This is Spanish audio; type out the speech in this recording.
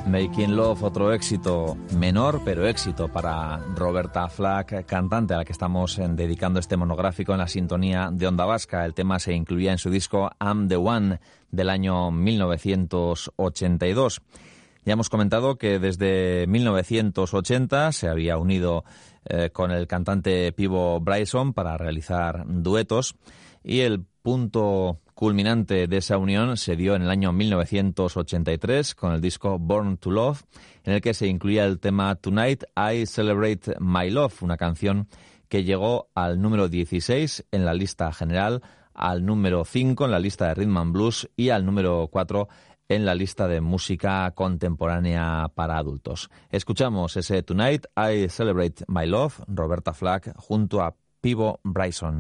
Making Love, otro éxito menor, pero éxito para Roberta Flack, cantante a la que estamos dedicando este monográfico en la sintonía de Onda Vasca. El tema se incluía en su disco I'm the One del año 1982. Ya hemos comentado que desde 1980 se había unido con el cantante Peabo Bryson para realizar duetos, y el punto culminante de esa unión se dio en el año 1983 con el disco Born to Love, en el que se incluía el tema Tonight I Celebrate My Love, una canción que llegó al número 16 en la lista general, al número 5 en la lista de Rhythm and Blues y al número 4 en la lista de música contemporánea para adultos. Escuchamos ese Tonight I Celebrate My Love, Roberta Flack junto a Peabo Bryson.